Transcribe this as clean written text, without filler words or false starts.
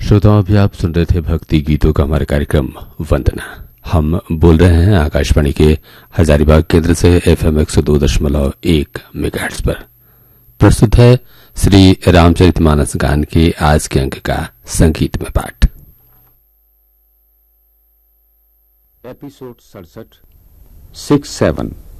श्रोताओं, अभी आप सुन रहे थे भक्ति गीतों का हमारा कार्यक्रम वंदना। हम बोल रहे हैं आकाशवाणी के हजारीबाग केंद्र से FM 102.1 मेगाहर्ट्ज पर। प्रस्तुत है श्री रामचरितमानस गान के आज के अंक का संगीत में पाठ। एपिसोड 67 6-7